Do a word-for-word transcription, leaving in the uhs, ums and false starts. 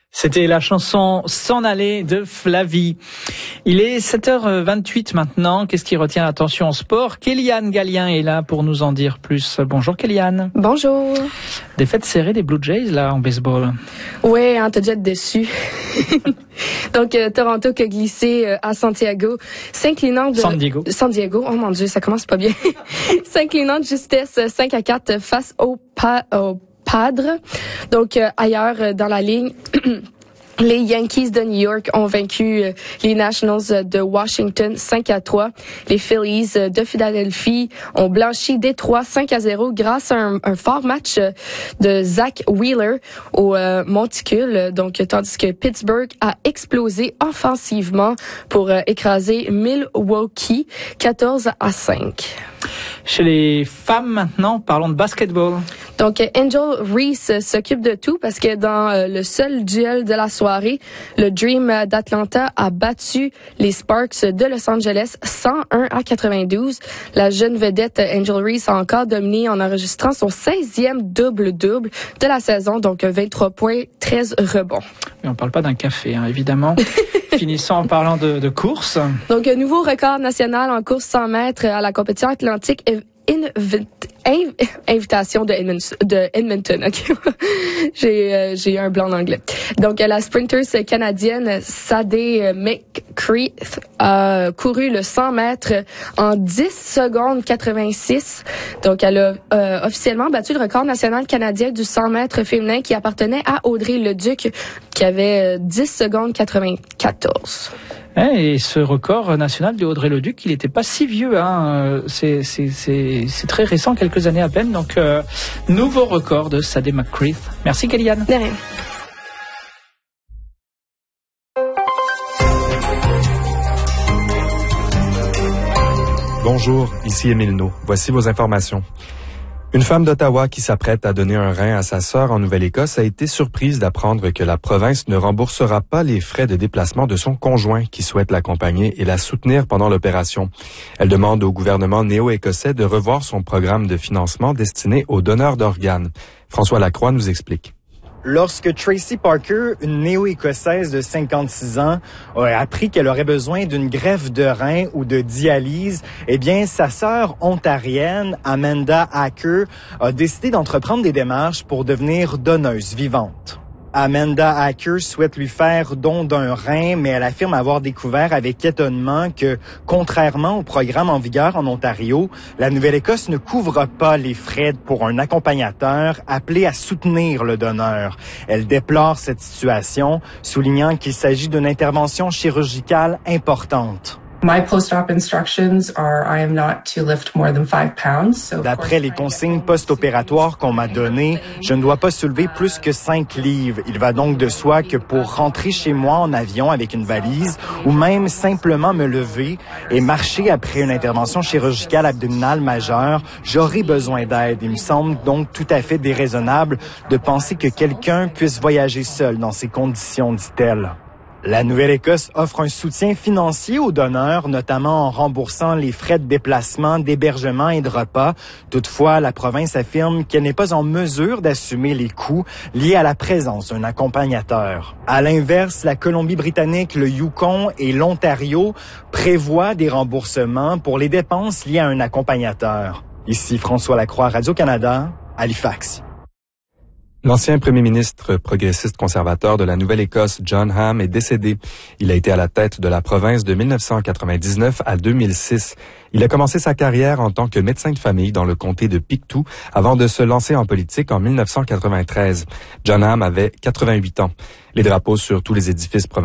C'était la chanson « S'en aller » de Flavie. Il est sept heures vingt-huit maintenant. Qu'est-ce qui retient l'attention en sport? Kéliane Gallien est là pour nous en dire plus. Bonjour Kéliane. Bonjour. Défaite serrée des Blue Jays là en baseball. Ouais, hein, t'as déjà déçu. Donc euh, Toronto qui a glissé euh, à Santiago, s'inclinant de San Diego. San Diego. Oh mon Dieu, ça commence pas bien. S'inclinant de justesse cinq à quatre face au pa au Padres. Donc euh, ailleurs euh, dans la ligne. Les Yankees de New York ont vaincu euh, les Nationals de Washington cinq à trois. Les Phillies de Philadelphie ont blanchi Détroit cinq à zéro grâce à un, un fort match de Zach Wheeler au euh, monticule. Donc, tandis que Pittsburgh a explosé offensivement pour euh, écraser Milwaukee quatorze à cinq. Chez les femmes maintenant, parlons de basketball. Donc, Angel Reese s'occupe de tout parce que dans euh, le seul duel de la soirée, le Dream d'Atlanta a battu les Sparks de Los Angeles cent un à quatre-vingt-douze. La jeune vedette Angel Reese a encore dominé en enregistrant son seizième double-double de la saison, donc vingt-trois points, treize rebonds. Mais on parle pas d'un café, hein, évidemment. Finissons en parlant de, de course. Donc, un nouveau record national en course cent mètres à la compétition atlantique Invi- Inv- invitation de Edmonton. De Edmonton okay. j'ai, euh, j'ai eu un blanc en anglais. Donc, la sprinter canadienne Sadie McCreath a couru le cent mètres en dix secondes quatre-vingt-six. Donc, elle a euh, officiellement battu le record national canadien du cent mètres féminin qui appartenait à Audrey Leduc, qui avait dix secondes quatre-vingt-quatorze. Et ce record national de Audrey Leduc, il n'était pas si vieux, hein. C'est, c'est, c'est, c'est très récent, quelques années à peine. Donc, euh, nouveau record de Sadie McCreath. Merci, Kéliane. De rien. Bonjour, ici Émile No. Voici vos informations. Une femme d'Ottawa qui s'apprête à donner un rein à sa sœur en Nouvelle-Écosse a été surprise d'apprendre que la province ne remboursera pas les frais de déplacement de son conjoint qui souhaite l'accompagner et la soutenir pendant l'opération. Elle demande au gouvernement néo-écossais de revoir son programme de financement destiné aux donneurs d'organes. François Lacroix nous explique. Lorsque Tracy Parker, une néo-écossaise de cinquante-six ans, a appris qu'elle aurait besoin d'une greffe de rein ou de dialyse, eh bien, sa sœur ontarienne, Amanda Acker, a décidé d'entreprendre des démarches pour devenir donneuse vivante. Amanda Acker souhaite lui faire don d'un rein, mais elle affirme avoir découvert avec étonnement que, contrairement au programme en vigueur en Ontario, la Nouvelle-Écosse ne couvre pas les frais pour un accompagnateur appelé à soutenir le donneur. Elle déplore cette situation, soulignant qu'il s'agit d'une intervention chirurgicale importante. My post-op instructions are I am not to lift more than five pounds. So D'après les consignes post-opératoires qu'on m'a données, je ne dois pas soulever plus que cinq livres. Il va donc de soi que pour rentrer chez moi en avion avec une valise ou même simplement me lever et marcher après une intervention chirurgicale abdominale majeure, j'aurai besoin d'aide. Il me semble donc tout à fait déraisonnable de penser que quelqu'un puisse voyager seul dans ces conditions, dit-elle. La Nouvelle-Écosse offre un soutien financier aux donneurs, notamment en remboursant les frais de déplacement, d'hébergement et de repas. Toutefois, la province affirme qu'elle n'est pas en mesure d'assumer les coûts liés à la présence d'un accompagnateur. À l'inverse, la Colombie-Britannique, le Yukon et l'Ontario prévoient des remboursements pour les dépenses liées à un accompagnateur. Ici François Lacroix, Radio-Canada, Halifax. L'ancien premier ministre progressiste conservateur de la Nouvelle-Écosse, John Ham, est décédé. Il a été à la tête de la province de mille neuf cent quatre-vingt-dix-neuf à deux mille six. Il a commencé sa carrière en tant que médecin de famille dans le comté de Pictou avant de se lancer en politique en mille neuf cent quatre-vingt-treize. John Ham avait quatre-vingt-huit ans. Les drapeaux sur tous les édifices provinciaux